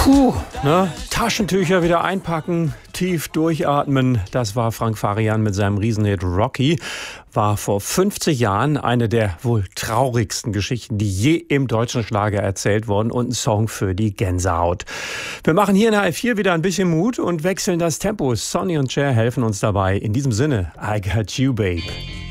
Puh, ne? Taschentücher wieder einpacken, tief durchatmen. Das war Frank Farian mit seinem Riesenhit Rocky. War vor 50 Jahren eine der wohl traurigsten Geschichten, die je im deutschen Schlager erzählt wurden und ein Song für die Gänsehaut. Wir machen hier in HR4 wieder ein bisschen Mut und wechseln das Tempo. Sonny und Cher helfen uns dabei. In diesem Sinne, I got you, babe.